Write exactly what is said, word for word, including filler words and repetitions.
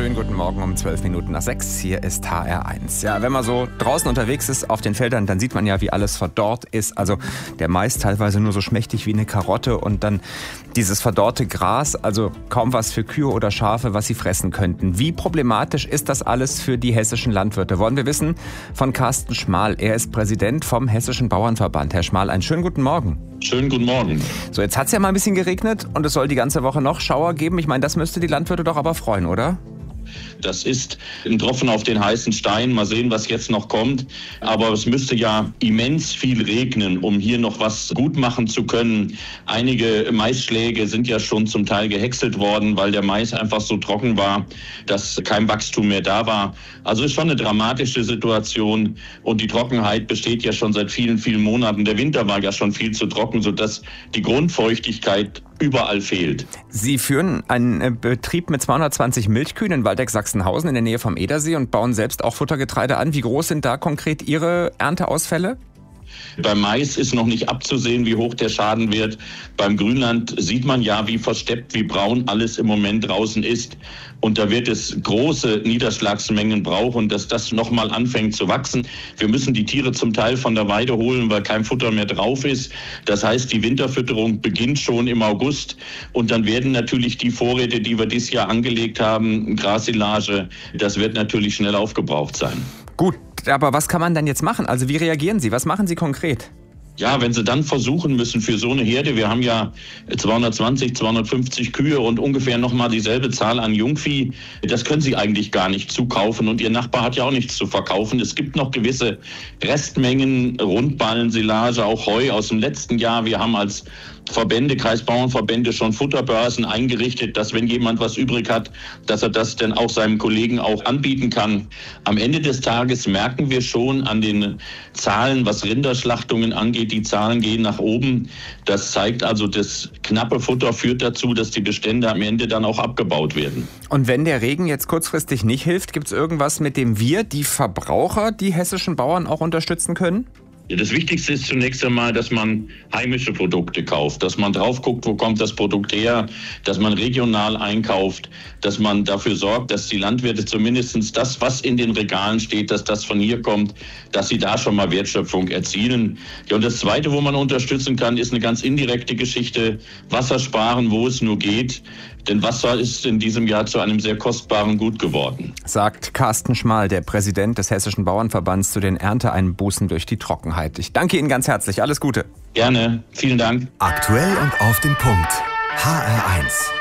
Schönen guten Morgen um zwölf Minuten nach sechs. Hier ist H R eins. Ja, wenn man so draußen unterwegs ist auf den Feldern, dann sieht man ja, wie alles verdorrt ist. Also der Mais teilweise nur so schmächtig wie eine Karotte und dann dieses verdorrte Gras, also kaum was für Kühe oder Schafe, was sie fressen könnten. Wie problematisch ist das alles für die hessischen Landwirte? Wollen wir wissen von Carsten Schmal. Er ist Präsident vom Hessischen Bauernverband. Herr Schmal, einen schönen guten Morgen. Schönen guten Morgen. So, jetzt hat es ja mal ein bisschen geregnet und es soll die ganze Woche noch Schauer geben. Ich meine, das müsste die Landwirte doch aber freuen, oder? Das ist ein Tropfen auf den heißen Stein. Mal sehen, was jetzt noch kommt. Aber es müsste ja immens viel regnen, um hier noch was gut machen zu können. Einige Maisschläge sind ja schon zum Teil gehäckselt worden, weil der Mais einfach so trocken war, dass kein Wachstum mehr da war. Also ist schon eine dramatische Situation. Und die Trockenheit besteht ja schon seit vielen, vielen Monaten. Der Winter war ja schon viel zu trocken, sodass die Grundfeuchtigkeit überall fehlt. Sie führen einen Betrieb mit zweihundertzwanzig Milchkühen in Waldeck-Sachsenhausen in der Nähe vom Edersee und bauen selbst auch Futtergetreide an. Wie groß sind da konkret Ihre Ernteausfälle? Beim Mais ist noch nicht abzusehen, wie hoch der Schaden wird. Beim Grünland sieht man ja, wie versteppt, wie braun alles im Moment draußen ist. Und da wird es große Niederschlagsmengen brauchen, dass das nochmal anfängt zu wachsen. Wir müssen die Tiere zum Teil von der Weide holen, weil kein Futter mehr drauf ist. Das heißt, die Winterfütterung beginnt schon im August. Und dann werden natürlich die Vorräte, die wir dieses Jahr angelegt haben, Grassilage, das wird natürlich schnell aufgebraucht sein. Gut, aber was kann man denn jetzt machen? Also wie reagieren Sie? Was machen Sie konkret? Ja, wenn Sie dann versuchen müssen für so eine Herde, wir haben ja zweihundertzwanzig, zweihundertfünfzig Kühe und ungefähr nochmal dieselbe Zahl an Jungvieh, das können Sie eigentlich gar nicht zukaufen und Ihr Nachbar hat ja auch nichts zu verkaufen. Es gibt noch gewisse Restmengen, Rundballen, Silage, auch Heu aus dem letzten Jahr. Wir haben als Verbände, Kreisbauernverbände schon Futterbörsen eingerichtet, dass wenn jemand was übrig hat, dass er das dann auch seinem Kollegen auch anbieten kann. Am Ende des Tages merken wir schon an den Zahlen, was Rinderschlachtungen angeht, die Zahlen gehen nach oben. Das zeigt also, das knappe Futter führt dazu, dass die Bestände am Ende dann auch abgebaut werden. Und wenn der Regen jetzt kurzfristig nicht hilft, gibt es irgendwas, mit dem wir, die Verbraucher, die hessischen Bauern auch unterstützen können? Das Wichtigste ist zunächst einmal, dass man heimische Produkte kauft, dass man drauf guckt, wo kommt das Produkt her, dass man regional einkauft, dass man dafür sorgt, dass die Landwirte zumindest das, was in den Regalen steht, dass das von hier kommt, dass sie da schon mal Wertschöpfung erzielen. Ja, und das Zweite, wo man unterstützen kann, ist eine ganz indirekte Geschichte, Wasser sparen, wo es nur geht. Denn Wasser ist in diesem Jahr zu einem sehr kostbaren Gut geworden. Sagt Carsten Schmal, der Präsident des Hessischen Bauernverbands, zu den Ernteeinbußen durch die Trockenheit. Ich danke Ihnen ganz herzlich. Alles Gute. Gerne. Vielen Dank. Aktuell und auf den Punkt. H R eins.